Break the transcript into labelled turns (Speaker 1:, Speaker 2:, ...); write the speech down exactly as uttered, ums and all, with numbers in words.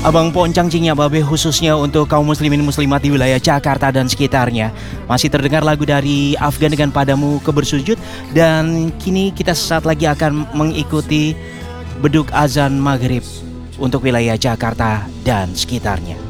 Speaker 1: Abang Poncang Cinya Babe, khususnya untuk kaum muslimin muslimat di wilayah Jakarta dan sekitarnya. Masih terdengar lagu dari Afgan dengan Padamu Ku Bersujud. Dan kini kita sesaat lagi akan mengikuti beduk azan maghrib untuk wilayah Jakarta dan sekitarnya.